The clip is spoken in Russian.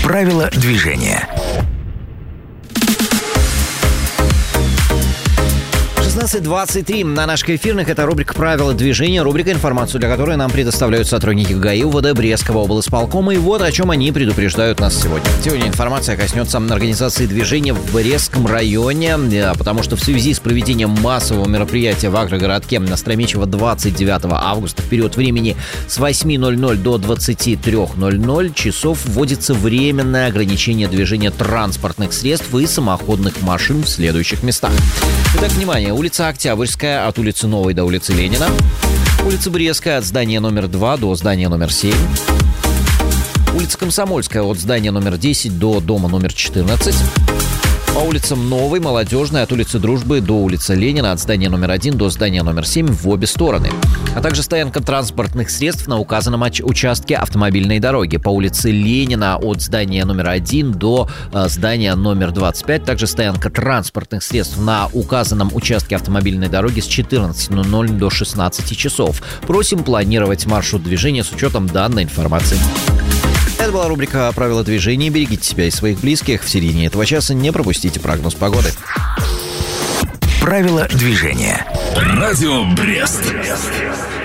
Правила движения. 16:23 на наших эфирных. Это рубрика «Правила движения», рубрика, информацию для которой нам предоставляют сотрудники ГАИ УВД Брестского облсполкома. И вот о чем они предупреждают нас сегодня. Сегодня информация коснется организации движения в Брестском районе, потому что в связи с проведением массового мероприятия в агрогородке Стромичево 29 августа в период времени с 8:00 до 23:00 часов вводится временное ограничение движения транспортных средств и самоходных машин в следующих местах. Итак, внимание. Улица Октябрьская от улицы Новой до улицы Ленина. Улица Брестская от здания номер 2 до здания номер 7. Улица Комсомольская от здания номер 10 до дома номер 14. По улицам Новой, Молодежной, от улицы Дружбы до улицы Ленина, от здания номер 1 до здания номер 7 в обе стороны. А также стоянка транспортных средств на указанном участке автомобильной дороги. По улице Ленина от здания номер 1 до здания номер 25. Также стоянка транспортных средств на указанном участке автомобильной дороги с 14:00 до 16 часов. Просим планировать маршрут движения с учетом данной информации. Это была рубрика «Правила движения». Берегите себя и своих близких. В середине этого часа не пропустите прогноз погоды. Правила движения. Радио Брест.